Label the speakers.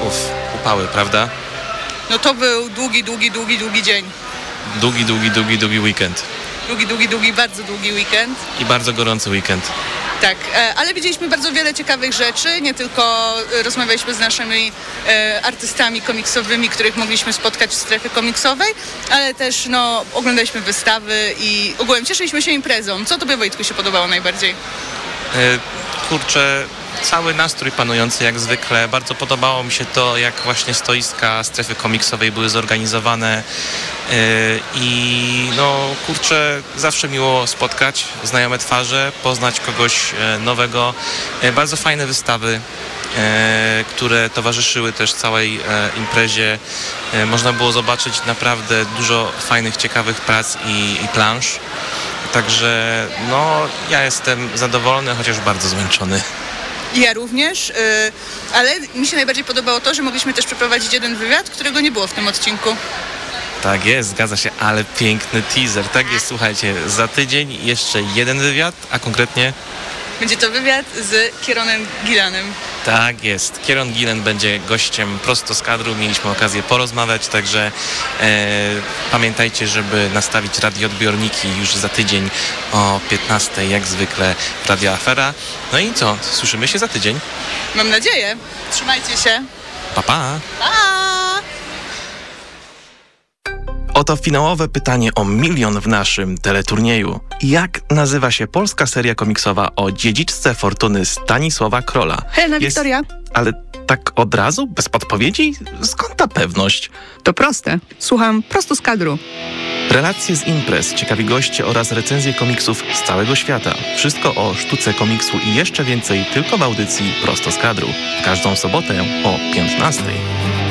Speaker 1: upały, prawda?
Speaker 2: No to był długi dzień.
Speaker 1: Długi weekend.
Speaker 2: Bardzo długi weekend.
Speaker 1: I bardzo gorący weekend.
Speaker 2: Tak, ale widzieliśmy bardzo wiele ciekawych rzeczy, nie tylko rozmawialiśmy z naszymi artystami komiksowymi, których mogliśmy spotkać w strefie komiksowej, ale też oglądaliśmy wystawy i ogółem cieszyliśmy się imprezą. Co tobie, Wojtku, się podobało najbardziej?
Speaker 1: Kurczę, cały nastrój panujący jak zwykle. Bardzo podobało mi się to, jak właśnie stoiska strefy komiksowej były zorganizowane i kurczę, zawsze miło spotkać znajome twarze, poznać kogoś nowego. Bardzo fajne wystawy, które towarzyszyły też całej imprezie. Można było zobaczyć naprawdę dużo fajnych, ciekawych prac i plansz. Także ja jestem zadowolony, chociaż bardzo zmęczony.
Speaker 2: Ja również, ale mi się najbardziej podobało to, że mogliśmy też przeprowadzić jeden wywiad, którego nie było w tym odcinku.
Speaker 1: Tak jest, zgadza się, ale piękny teaser. Tak jest, słuchajcie, za tydzień jeszcze jeden wywiad, a konkretnie...
Speaker 2: Będzie to wywiad z Kieronem Gillanem.
Speaker 1: Tak jest. Kieron Gillan będzie gościem prosto z kadru. Mieliśmy okazję porozmawiać, także pamiętajcie, żeby nastawić radioodbiorniki już za tydzień o 15:00, jak zwykle w Radio Afera. No i co? Słyszymy się za tydzień.
Speaker 2: Mam nadzieję. Trzymajcie się.
Speaker 1: Pa, pa!
Speaker 2: Pa!
Speaker 1: Oto finałowe pytanie o 1 000 000 w naszym teleturnieju. Jak nazywa się polska seria komiksowa o dziedziczce fortuny Stanisława Krola?
Speaker 2: Helena Wiktoria.
Speaker 1: Ale tak od razu? Bez podpowiedzi? Skąd ta pewność?
Speaker 2: To proste. Słucham prosto z kadru.
Speaker 1: Relacje z imprez, ciekawi goście oraz recenzje komiksów z całego świata. Wszystko o sztuce komiksu i jeszcze więcej tylko w audycji Prosto z kadru. W każdą sobotę o 15:00.